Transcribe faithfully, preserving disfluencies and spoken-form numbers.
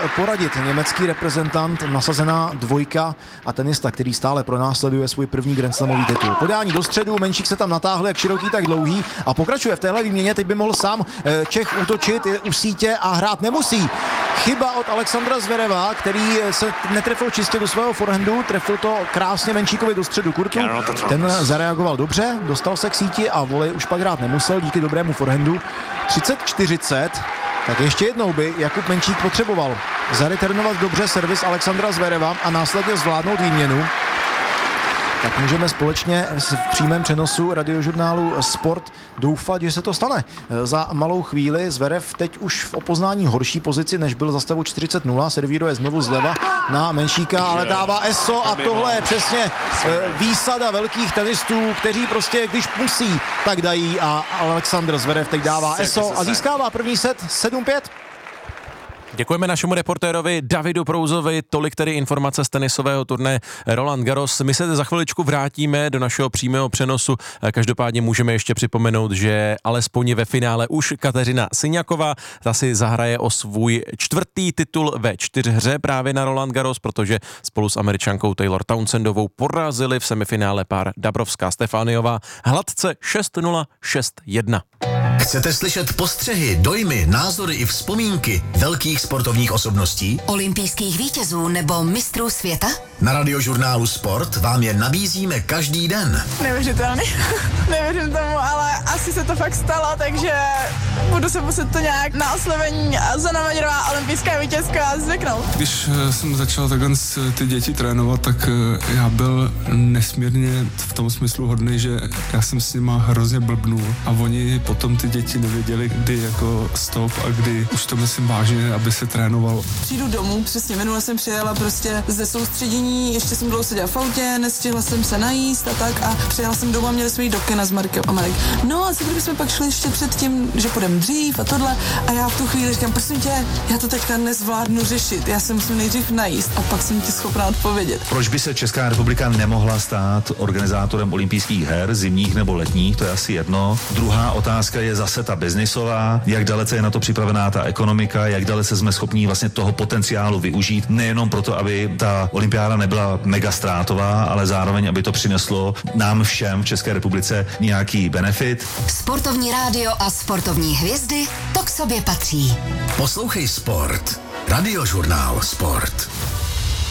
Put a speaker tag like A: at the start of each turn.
A: poradit německý reprezentant, nasazená dvojka a tenista, který stále pronásleduje svůj první grandslamový titul. Podání do středu, Menšík se tam natáhl jak široký, tak dlouhý a pokračuje v téhle výměně. Teď by mohl sám Čech útočit, je u sítě a hrát nemusí. Chyba od Alexandra Zvereva, který se netrefil čistě do svého forehandu, trefil to krásně Menšíkovi do středu kurtu. Ten zareagoval dobře, dostal se k síti a volej už pak hrát nemusel díky dobrému forehandu. třicet čtyřicet, tak ještě jednou by Jakub Menšík potřeboval zareturnovat dobře servis Alexandra Zvereva a následně zvládnout výměnu. Tak můžeme společně v přímém přenosu radiožurnálu Sport doufat, že se to stane. Za malou chvíli Zverev teď už v opoznání horší pozici, než byl za stavu čtyřicet nula, servíruje znovu zleva na Menšíka, ale dává eso a tohle je přesně výsada velkých tenistů, kteří prostě, když musí, tak dají a Alexandr Zverev teď dává eso a získává první set sedm pět.
B: Děkujeme našemu reportérovi Davidu Prouzovi, tolik tedy informace z tenisového turné Roland Garros. My se za chviličku vrátíme do našeho přímého přenosu. Každopádně můžeme ještě připomenout, že alespoň ve finále už Kateřina Syňaková, ta si zahraje o svůj čtvrtý titul ve čtyřhře právě na Roland Garros, protože spolu s Američankou Taylor Townsendovou porazili v semifinále pár Dabrowská Stefániová hladce šest nula šest jedna.
C: Chcete slyšet postřehy, dojmy, názory i vzpomínky velkých sportovních osobností?
D: Olympijských vítězů nebo mistrů světa?
C: Na radiožurnálu Sport vám je nabízíme každý den.
E: Neuvěřitelný. Nevěřím tomu, ale asi se to fakt stalo, takže budu se muset to nějak na oslovení Zanamadrová olympijská vítězka zvyknout.
F: Když jsem začal takhle ty děti trénovat, tak já byl nesmírně v tom smyslu hodný, že já jsem s nima hrozně blbnul a oni potom ty děti nevěděli, kdy jako stop a kdy už to myslím vážně, aby se trénovalo.
E: Přijdu domů, přesně minule jsem přijela prostě ze soustředění, ještě jsem dlouho seděla v autě, nestihla jsem se najíst a tak a přijela jsem domů a měli jsme jít do kina s Markem a Marek. No a co kdybychom pak šli ještě před tím, že půjdeme dřív a tohle a já v tu chvíli říkám, prosím tě, já to teďka nezvládnu řešit, já se musím nejdřív najíst a pak jsem ti schopná odpovědět.
G: Proč by se Česká republika nemohla stát organizátorem olympijských her, zimních nebo letních, to je asi jedno. Druhá otázka je zase ta biznisová, jak dalece je na to připravená ta ekonomika, jak dalece jsme schopní vlastně toho potenciálu využít, nejenom proto, aby ta olympiáda nebyla mega ztrátová, ale zároveň, aby to přineslo nám všem v České republice nějaký benefit.
D: Sportovní rádio a sportovní hvězdy, to k sobě patří.
C: Poslouchej Sport. Radiožurnál Sport.